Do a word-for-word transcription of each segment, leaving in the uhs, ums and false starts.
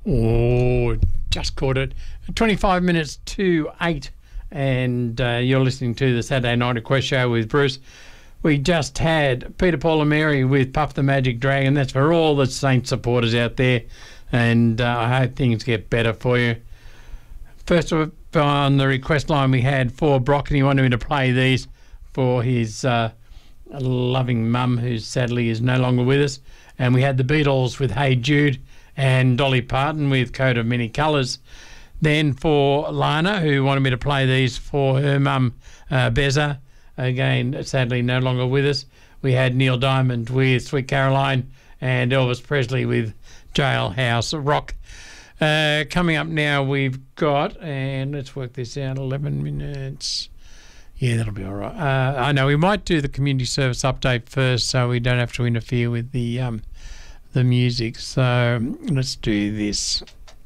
Oh, just caught it. twenty-five minutes to eight, and uh, you're listening to the Saturday Night Request Show with Bruce. We just had Peter, Paul and Mary with Puff the Magic Dragon. That's for all the Saints supporters out there, and uh, I hope things get better for you. First of all, on the request line we had for Brock, and he wanted me to play these for his uh, loving mum, who sadly is no longer with us. And we had the Beatles with Hey Jude, and Dolly Parton with Coat of Many Colours. Then for Lana, who wanted me to play these for her mum, uh, Beza, again, sadly no longer with us, we had Neil Diamond with Sweet Caroline and Elvis Presley with Jailhouse Rock. Uh, coming up now, we've got, and let's work this out, eleven minutes. Yeah, that'll be all right. Uh, I know we might do the community service update first so we don't have to interfere with the um, the music. So let's do this.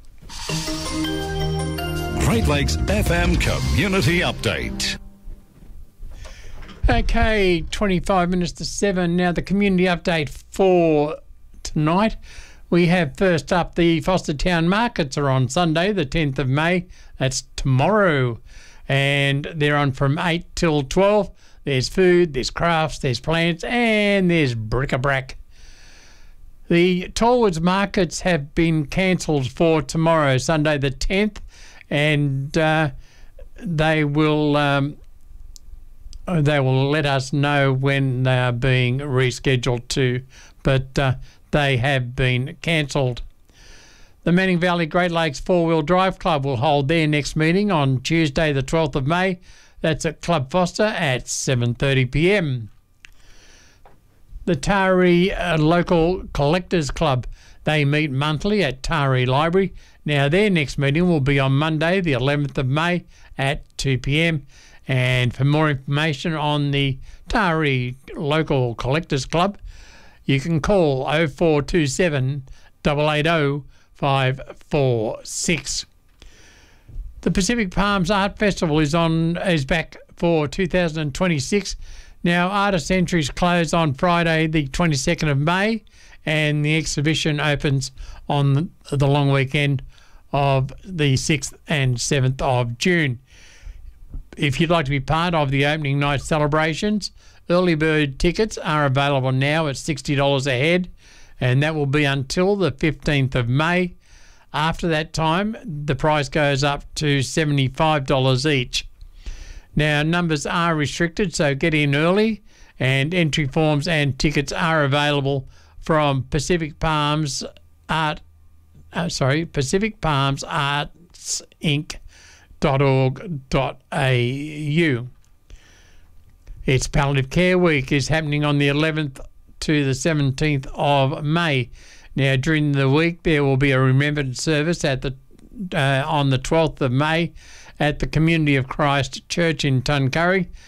Great Lakes F M Community Update. Okay, twenty-five minutes to seven. Now the community update for tonight. We have first up the Fostertown Markets are on Sunday, the tenth of May. That's tomorrow. And they're on from eight till twelve. There's food, there's crafts, there's plants, and there's bric-a-brac. The Tallwoods Markets have been cancelled for tomorrow, Sunday the tenth, and uh, they will um, they will let us know when they are being rescheduled to, but uh, they have been cancelled. The Manning Valley Great Lakes Four-Wheel Drive Club will hold their next meeting on Tuesday the twelfth of May. That's at Club Foster at seven thirty p m. The Taree uh, Local Collectors Club, they meet monthly at Taree Library. Now their next meeting will be on Monday the eleventh of May at two p m. And for more information on the Taree Local Collectors Club, you can call oh four two seven, eight eight oh, five four six. The Pacific Palms Art Festival is on is back for two thousand twenty-six. Now, Artist entries close on Friday the twenty-second of May, and the exhibition opens on the long weekend of the sixth and seventh of June. If you'd like to be part of the opening night celebrations, early bird tickets are available now at sixty dollars a head, and that will be until the fifteenth of May. After that time, the price goes up to seventy-five dollars each. Now, numbers are restricted, so get in early, and entry forms and tickets are available from Pacific Palms Art, uh, sorry, Pacific Palms Arts Inc dot org dot a u. It's Palliative Care Week is happening on the eleventh to the seventeenth of May. Now, during the week, there will be a remembrance service at the uh, on the twelfth of May at the Community of Christ Church in Tuncurry.